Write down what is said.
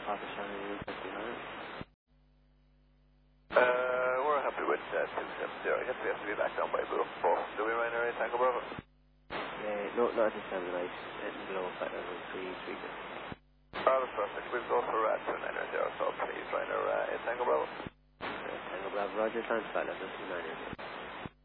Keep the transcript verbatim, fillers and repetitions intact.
Papa Shannon fifty-nine. Uh, we're happy with uh, two seven zero. I guess we have to be back down by Blue four. Do we run area Tango Bravo? Uh, no, not at this time of the night. It's below five level three three. Oh, that's perfect. We'll go for uh, two nine zero, so please run area uh, Tango Bravo. Uh, Tango Bravo, Roger, transfer level two nine zero.